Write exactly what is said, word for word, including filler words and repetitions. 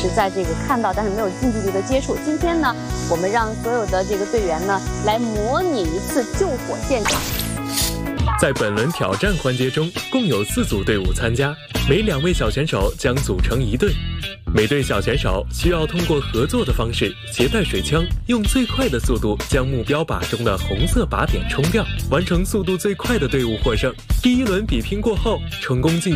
是在这个看到，但是没有近距离的接触。今天呢，我们让所有的这个队员呢来模拟一次救火现场。 在本轮挑战环节中，共有四组队伍参加，每两位小选手将组成一队。每队小选手需要通过合作的方式，携带水枪，用最快的速度将目标靶中的红色靶点冲掉，完成速度最快的队伍获胜。第一轮比拼过后，成功进